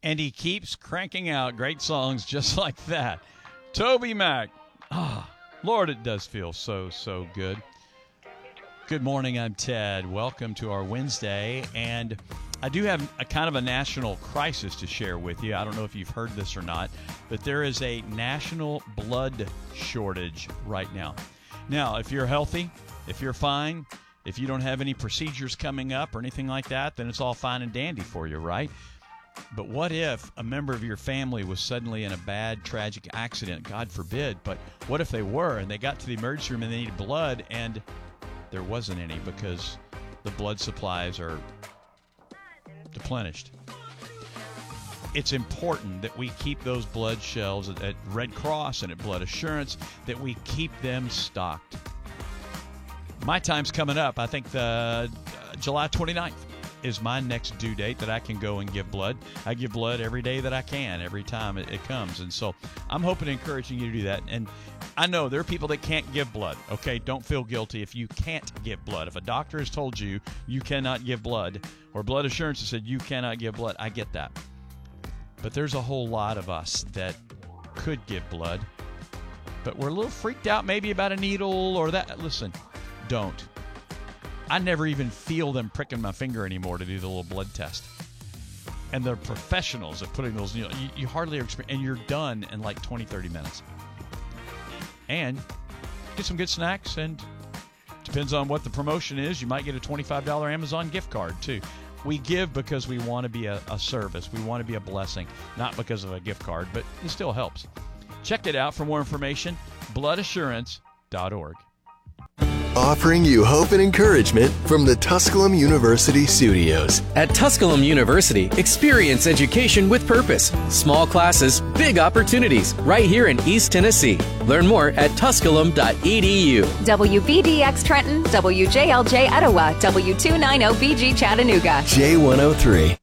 And he keeps cranking out great songs just like that. Toby Mac. Lord, it does feel so, so good. Good morning, I'm Ted. Welcome to our Wednesday. And I do have a kind of a national crisis to share with you. I don't know if you've heard this or not, but there is a national blood shortage right now. Now, if you're healthy, if you're fine, if you don't have any procedures coming up or anything like that, then it's all fine and dandy for you, right? But what if a member of your family was suddenly in a bad, tragic accident? God forbid. But what if they were and they got to the emergency room and they needed blood and there wasn't any because the blood supplies are deplenished? It's important that we keep those blood shelves at Red Cross and at Blood Assurance, that we keep them stocked. My time's coming up. I think the July 29th is my next due date that I can go and give blood. I give blood every day that I can, every time it comes. And so I'm hoping and encouraging you to do that. And I know there are people that can't give blood. Okay, don't feel guilty if you can't give blood. If a doctor has told you you cannot give blood, or Blood Assurance has said you cannot give blood, I get that. But there's a whole lot of us that could give blood, but we're a little freaked out maybe about a needle or that. Listen, don't. I never even feel them pricking my finger anymore to do the little blood test. And they're professionals at putting those, you hardly ever experience, and you're done in like 20, 30 minutes. And get some good snacks, and depends on what the promotion is, you might get a $25 Amazon gift card too. We give because we want to be a service. We want to be a blessing, not because of a gift card, but it still helps. Check it out for more information, bloodassurance.org. Offering you hope and encouragement from the Tusculum University studios. At Tusculum University, experience education with purpose. Small classes, big opportunities, right here in East Tennessee. Learn more at tusculum.edu. WBDX Trenton, WJLJ Etowah, W290BG Chattanooga. J103.